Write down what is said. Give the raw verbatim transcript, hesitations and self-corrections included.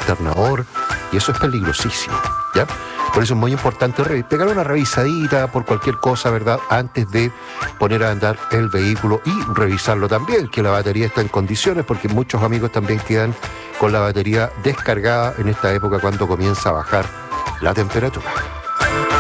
alternador, y eso es peligrosísimo, ¿ya? Por eso es muy importante re- pegar una revisadita por cualquier cosa, ¿verdad?, antes de poner a andar el vehículo y revisarlo también, que la batería está en condiciones, porque muchos amigos también quedan con la batería descargada en esta época cuando comienza a bajar la temperatura.